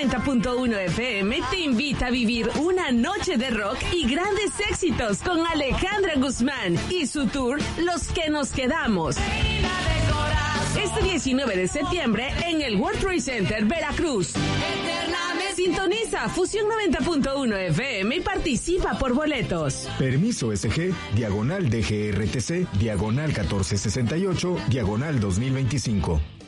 90.1 FM te invita a vivir una noche de rock y grandes éxitos con Alejandra Guzmán y su tour Los que nos quedamos. Este 19 de septiembre en el World Trade Center, Veracruz. Sintoniza Fusión 90.1 FM y participa por boletos. Permiso SG, diagonal DGRTC, diagonal 1468, diagonal 2025.